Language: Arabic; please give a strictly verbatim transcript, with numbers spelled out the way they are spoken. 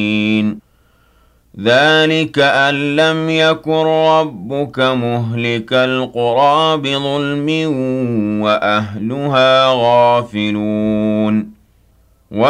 ذَلِكَ أَن لَّمْ يَكُن رَّبُّكَ مُهْلِكَ الْقُرَىٰ بِظُلْمٍ وَأَهْلُهَا غَافِلُونَ